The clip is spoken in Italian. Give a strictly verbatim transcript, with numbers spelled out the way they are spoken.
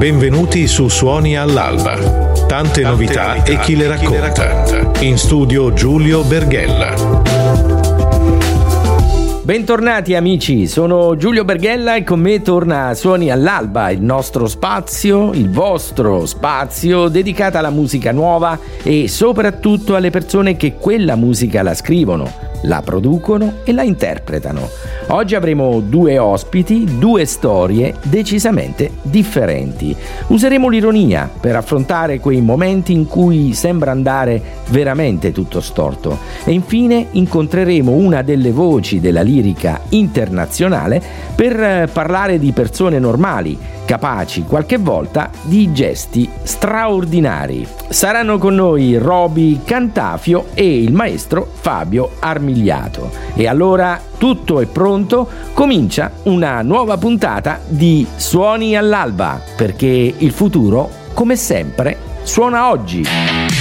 Benvenuti su Suoni all'Alba. Tante, Tante novità, novità e chi le racconta. In studio Giulio Berghella. Bentornati amici, sono Giulio Berghella e con me torna Suoni all'Alba, il nostro spazio, il vostro spazio dedicato alla musica nuova e soprattutto alle persone che quella musica la scrivono, la producono e la interpretano. Oggi avremo due ospiti, due storie decisamente differenti. Useremo l'ironia per affrontare quei momenti in cui sembra andare veramente tutto storto. E infine incontreremo una delle voci della lirica internazionale per parlare di persone normali, capaci qualche volta di gesti straordinari. Saranno con noi Roby Cantafio e il maestro Fabio Armigliato. E allora tutto è pronto, comincia una nuova puntata di Suoni all'Alba, perché il futuro, come sempre, suona oggi.